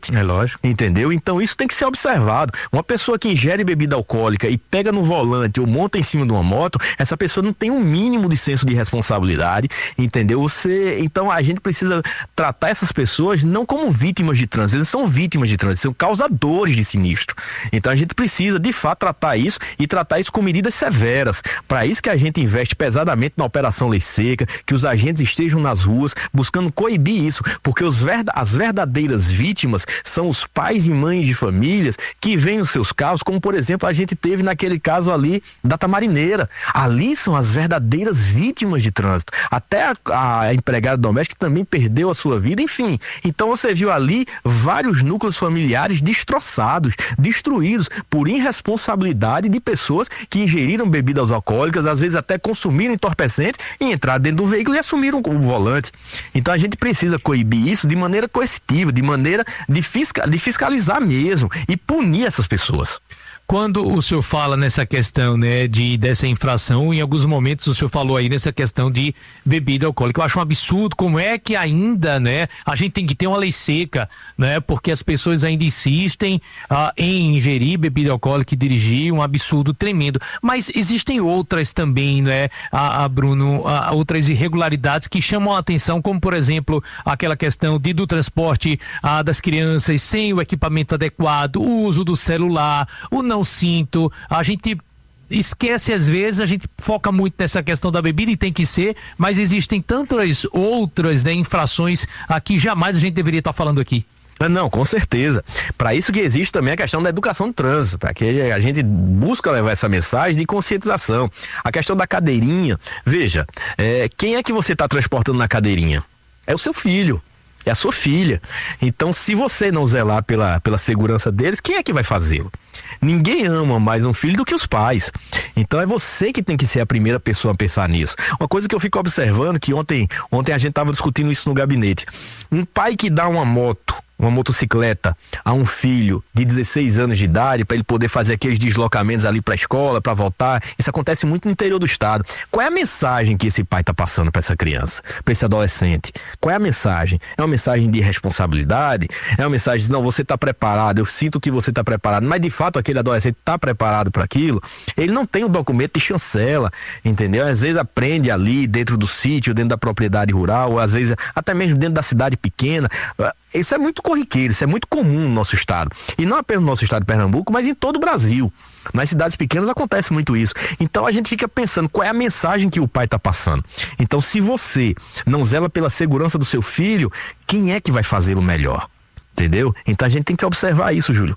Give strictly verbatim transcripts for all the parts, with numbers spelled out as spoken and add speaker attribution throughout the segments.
Speaker 1: É lógico.
Speaker 2: Entendeu? Então isso tem que ser observado. Uma pessoa que ingere bebida alcoólica e pega no volante ou monta em cima de uma moto, essa pessoa não tem um mínimo de senso de responsabilidade, entendeu? Você, então a gente precisa tratar essas pessoas não como vítimas de trânsito, eles são vítimas de trânsito, são causadores de sinistro. Então a gente precisa de fato tratar isso e tratar isso com medidas severas. Para isso que a gente investe pesadamente na Operação Lei Seca, que os agentes estejam nas ruas buscando coibir isso, porque os verda- as verdadeiras vítimas são os pais e mães de famílias que veem os seus casos, como por exemplo a gente teve naquele caso ali da Tamarineira. Ali são as verdadeiras vítimas de trânsito. Até a, a empregada doméstica também perdeu a sua vida, enfim. Então você viu ali vários núcleos familiares destroçados, destruídos por irresponsabilidade de pessoas que ingeriram bebidas alcoólicas, às vezes até consumiram entorpecentes e entraram dentro do veículo e assumiram o volante. Então a gente precisa coibir isso de maneira coercitiva, de maneira de, fisca, de fiscalizar mesmo e punir essas pessoas.
Speaker 1: Quando o senhor fala nessa questão, né, de, dessa infração, em alguns momentos o senhor falou aí nessa questão de bebida alcoólica, eu acho um absurdo como é que ainda, né, a gente tem que ter uma lei seca, né, porque as pessoas ainda insistem ah, em ingerir bebida alcoólica e dirigir, um absurdo tremendo, mas existem outras também, né, a, a Bruno, a, outras irregularidades que chamam a atenção, como por exemplo, aquela questão de, do transporte ah, das crianças sem o equipamento adequado, o uso do celular, o não cinto, a gente esquece às vezes, a gente foca muito nessa questão da bebida e tem que ser, mas existem tantas outras, né, infrações aqui jamais a gente deveria estar falando aqui.
Speaker 2: Não, com certeza. Para isso que existe também a questão da educação de trânsito, para que a gente busca levar essa mensagem de conscientização. A questão da cadeirinha, veja, é, quem é que você está transportando na cadeirinha? É o seu filho. É a sua filha. Então, se você não zelar pela, pela segurança deles, quem é que vai fazê-lo? Ninguém ama mais um filho do que os pais. Então é você que tem que ser a primeira pessoa a pensar nisso. Uma coisa que eu fico observando, que ontem, ontem a gente estava discutindo isso no gabinete. Um pai que dá uma moto, uma motocicleta a um filho de dezesseis anos de idade para ele poder fazer aqueles deslocamentos ali para a escola, para voltar, isso acontece muito no interior do estado. Qual é a mensagem que esse pai está passando para essa criança, para esse adolescente? Qual é a mensagem? É uma mensagem de responsabilidade? É uma mensagem de, não, você está preparado, eu sinto que você está preparado, mas de fato aquele adolescente está preparado para aquilo? Ele não tem o documento de chancela, entendeu? Às vezes aprende ali dentro do sítio, dentro da propriedade rural, ou às vezes até mesmo dentro da cidade pequena. Isso é muito corriqueiro, isso é muito comum no nosso estado. E não apenas no nosso estado de Pernambuco, mas em todo o Brasil. Nas cidades pequenas acontece muito isso. Então a gente fica pensando qual é a mensagem que o pai está passando. Então, se você não zela pela segurança do seu filho, quem é que vai fazê-lo melhor? Entendeu? Então a gente tem que observar isso, Júlio.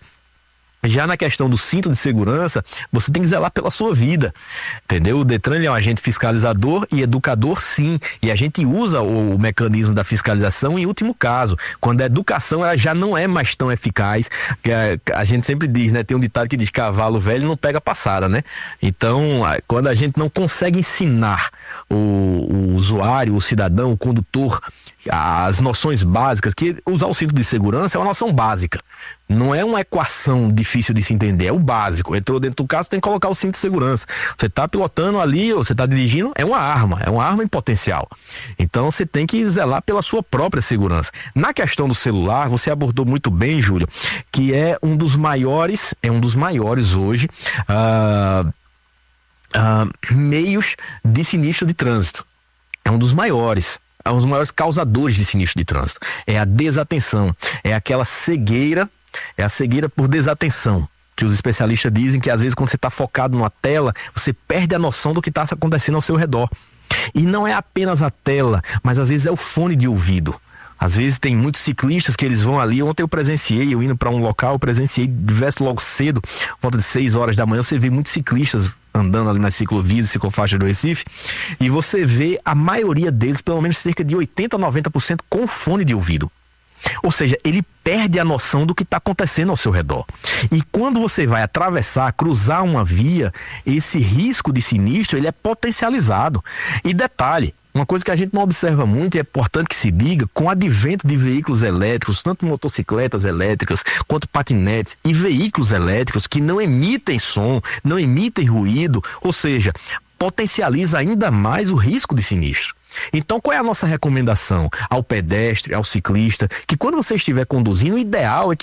Speaker 2: Já na questão do cinto de segurança, você tem que zelar pela sua vida, entendeu? O Detran é um agente fiscalizador e educador, sim, e a gente usa o, o mecanismo da fiscalização em último caso, quando a educação ela já não é mais tão eficaz, que a, a gente sempre diz, né? Tem um ditado que diz, cavalo velho não pega passada, né? Então, quando a gente não consegue ensinar o, o usuário, o cidadão, o condutor, as noções básicas, que usar o cinto de segurança é uma noção básica, não é uma equação difícil de se entender, é o básico. Entrou dentro do carro, você tem que colocar o cinto de segurança. Você está pilotando ali, ou você está dirigindo, é uma arma, é uma arma em potencial. Então você tem que zelar pela sua própria segurança. Na questão do celular, você abordou muito bem, Júlio, que é um dos maiores, é um dos maiores hoje, uh, uh, meios de sinistro de trânsito. É um dos maiores. É um dos maiores causadores de sinistro de trânsito. É a desatenção, é aquela cegueira, é a cegueira por desatenção, que os especialistas dizem que às vezes quando você está focado numa tela, você perde a noção do que está acontecendo ao seu redor. E não é apenas a tela, mas às vezes é o fone de ouvido. Às vezes tem muitos ciclistas que eles vão ali, ontem eu presenciei, eu indo para um local, eu presenciei diverso logo cedo, volta de seis horas da manhã, você vê muitos ciclistas andando ali nas ciclovias, ciclofaixa do Recife, e você vê a maioria deles, pelo menos cerca de oitenta a noventa por cento com fone de ouvido. Ou seja, ele perde a noção do que está acontecendo ao seu redor. E quando você vai atravessar, cruzar uma via, esse risco de sinistro, ele é potencializado. E detalhe, uma coisa que a gente não observa muito e é importante que se diga, com o advento de veículos elétricos, tanto motocicletas elétricas quanto patinetes e veículos elétricos que não emitem som, não emitem ruído, ou seja, potencializa ainda mais o risco de sinistro. Então, qual é a nossa recomendação ao pedestre, ao ciclista? Que quando você estiver conduzindo, o ideal é que